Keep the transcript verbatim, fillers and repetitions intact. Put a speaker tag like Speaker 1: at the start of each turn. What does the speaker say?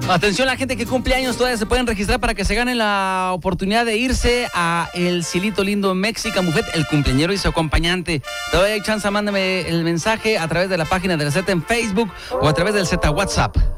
Speaker 1: Atención, la gente que cumple años todavía se pueden registrar para que se ganen la oportunidad de irse a El Cielito Lindo Mexican Buffet, el cumpleañero y su acompañante. Todavía hay chance, mándame el mensaje a través de la página de la Z en Facebook o a través del Z WhatsApp.